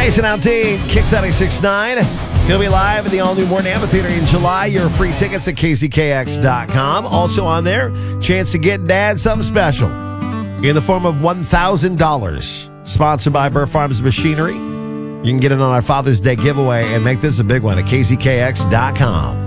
Jason Aldean, Kicks 96.9. He'll be live at the all-new Morton Amphitheater in July. Your free tickets at kzkx.com. Also on there, chance to get Dad something special in the form of $1,000. Sponsored by Burr Farms Machinery. You can get it on our Father's Day giveaway and make this a big one at kzkx.com.